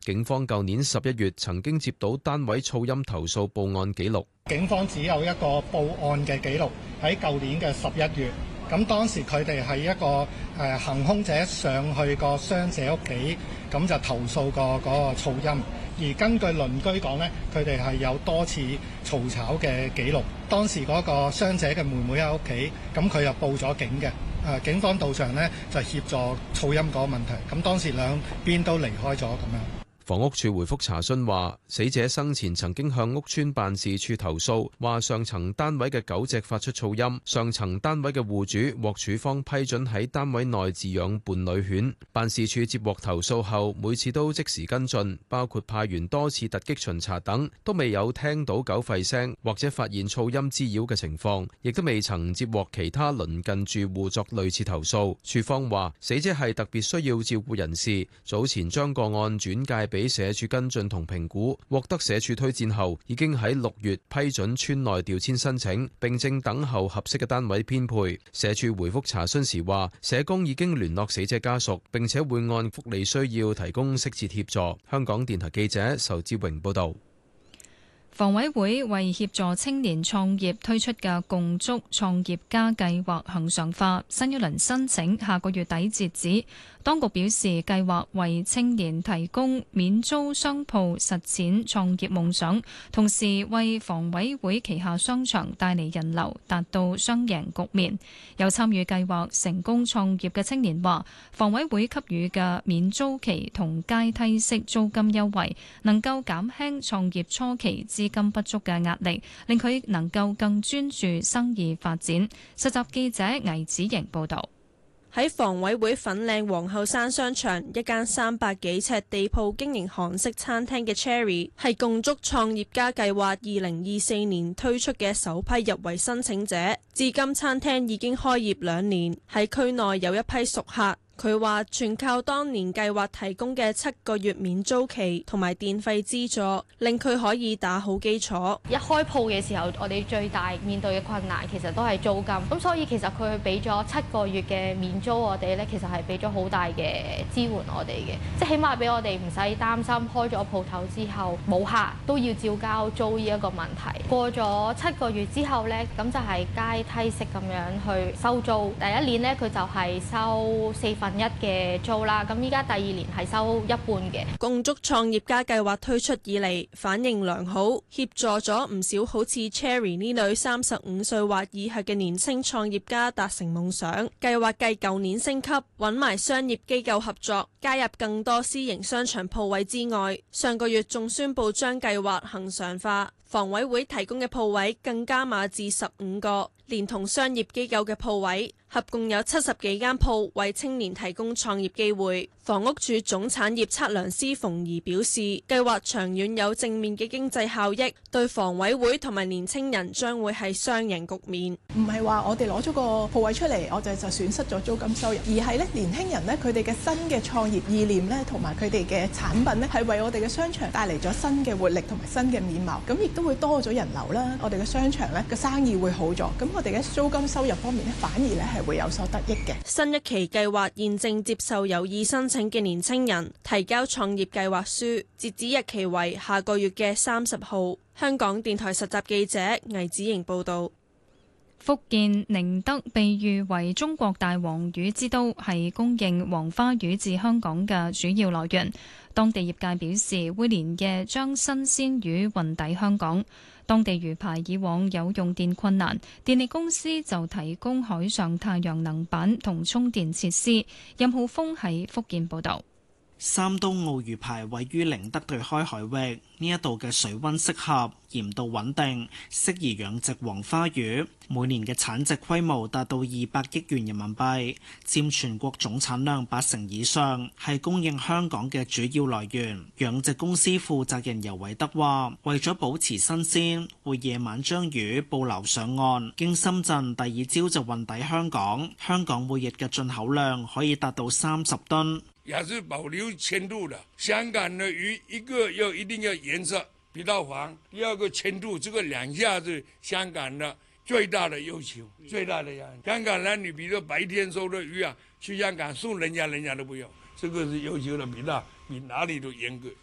警方舊年11月曾經接到單位噪音投訴報案記錄。 警方只有一個報案嘅記錄喺舊年嘅11月。咁當時佢哋係一個行兇者上去個傷者屋企，咁就投訴過嗰個噪音。而根據鄰居講呢，佢哋係有多次嘈吵嘅記錄。當時嗰個傷者嘅妹妹喺屋企，咁佢又報咗警嘅。警方到場呢，就協助噪音嗰個問題。咁當時兩邊都離開咗咁樣。 房屋署回覆查詢話，死者生前曾經向屋邨辦事處投訴，話上層單位嘅狗隻發出噪音，上層單位嘅戶主獲署方批准喺單位內飼養伴侶犬。辦事處接獲投訴後，每次都即時跟進，包括派員多次突擊巡查等，都未有聽到狗吠聲或者發現噪音滋擾嘅情況，亦都未曾接獲其他鄰近住戶作類似投訴。署方話，死者係特別需要照顧人士，早前將個案轉介俾社署跟進同評估，獲得社署推薦後，已經喺6月批准村內調遷申請，並正等候合適嘅單位編配。社署回覆查詢時話，社工已經聯絡死者家屬，並且會按福利需要提供適切協助。香港電台記者仇志榮報道。 房委會為協助青年創業推出嘅共築創業家計劃恆常化，新一輪申請下個月底截止。當局表示，計劃為青年提供免租商鋪實踐創業夢想，同時為房委會旗下商場帶嚟人流，達到雙贏局面。有參與計劃成功創業嘅青年話，房委會給予嘅免租期同階梯式租金優惠，能夠減輕創業初期資金不足嘅壓力，令佢能夠更專注生意發展。實習記者魏子瑩報導。 喺房委會粉嶺皇后山商場一間300幾尺地鋪經營韓式餐廳嘅 Cherry 係共築創業家計劃2024年推出嘅首批入圍申請者，至今餐廳已經開業2年，喺區內有一批熟客。佢話全靠當年計劃提供嘅7個月免租期同埋電費資助，令佢可以打好基礎。 一開鋪嘅時候，我哋最大面對嘅困難其實都係租金，咁所以其實佢俾咗7個月嘅免租我哋咧，其實係俾咗好大嘅支援我哋嘅，即係起碼俾我哋唔使擔心開咗鋪頭之後冇客都要照交租呢一個問題。過咗7個月之後咧，咁就係階梯式咁樣去收租。第一年咧佢就係收1/4嘅租啦，咁依家第2年係收1半嘅。 共築創業家計劃推出以嚟反應良好，協助咗唔少好似 Cherry 呢類35歲或以下嘅年輕創業家達成夢想。計劃繼舊年升級，揾埋商業機構合作，加入更多私營商場鋪位之外，上個月仲宣布將計劃恆常化，房委會提供嘅鋪位更加碼至15個，連同商業機構嘅鋪位，合共有70幾間鋪為青年提供創業機會。房屋署總產業測量師馮儀表示，計劃長遠有正面嘅經濟效益，對房委會同埋年青人將會係雙贏局面。 唔係話我哋攞咗個鋪位出嚟，我就損失咗租金收入，而係咧年輕人咧佢哋嘅新嘅創業意念咧，同埋佢哋嘅產品咧，係為我哋嘅商場帶嚟咗新嘅活力同埋新嘅面貌。咁亦都會多咗人流啦，我哋嘅商場咧嘅生意會好咗，咁我哋嘅租金收入方面咧反而咧係會有所得益嘅。 新一期計劃現正接受有意申請嘅年青人提交創業計劃書，截止日期為下個月嘅30號。香港電台實習記者魏子瑩報道。 福建寧德被譽為中國大黃魚之都，係供應黃花魚至香港嘅主要來源。當地業界表示會連夜將新鮮魚運抵香港。當地魚排以往有用電困難，電力公司就提供海上太陽能板同充電設施。任浩峰喺福建報導。 三刀澳魚排位於寧德對開海域，呢一度嘅水溫適合，鹽度穩定，適宜養殖黃花魚。每年嘅產值規模達到200億元人民幣，佔全國總產量80%以上，係供應香港嘅主要來源。養殖公司負責人尤偉德話，為咗保持新鮮，會夜晚將魚捕撈上岸，經深圳第2朝就運抵香港。香港每日嘅進口量可以達到30噸。 也是保留鮮度的。香港的魚，一個要一定要顏色比較黃，第二個鮮度，這個兩下是香港的最大的要求，最大的要求。香港人，你比如白天收的魚啊，去香港送人家都不要，這個是要求的比哪裡都嚴格。